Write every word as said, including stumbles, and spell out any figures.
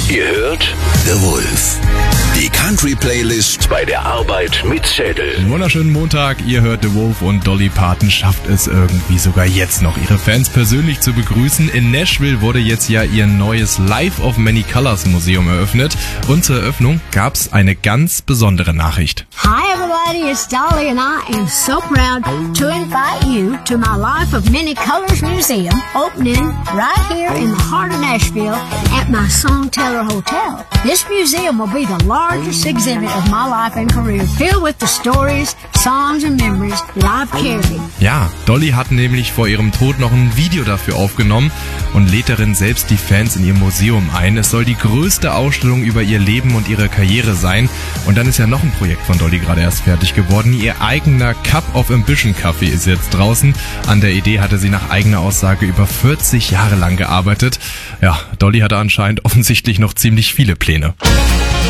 Ihr hört The Wolf. Die Country-Playlist bei der Arbeit mit Zettel. Einen wunderschönen Montag, ihr hört The Wolf und Dolly Parton schafft es irgendwie sogar jetzt noch, ihre Fans persönlich zu begrüßen. In Nashville wurde jetzt ja ihr neues Life of Many Colors Museum eröffnet und zur Eröffnung gab's eine ganz besondere Nachricht. Hi everybody, it's Dolly and I am so proud to invite you to my Life of Many Colors Museum opening right here in the heart of Nashville at my Songteller Hotel. This museum will be the largest exhibit of my life and career, filled with the stories, songs and memories that I've carried. Ja, Dolly hat nämlich vor ihrem Tod noch ein Video dafür aufgenommen und lädt darin selbst die Fans in ihr Museum ein. Es soll die größte Ausstellung über ihr Leben und ihre Karriere sein. Und dann ist ja noch ein Projekt von Dolly gerade erst fertig geworden. Ihr eigener Cup of Ambition Kaffee ist jetzt draußen. An der Idee hatte sie nach eigener Aussage über vierzig Jahre lang gearbeitet. Ja, Dolly hatte anscheinend offensichtlich noch ziemlich viele Pläne.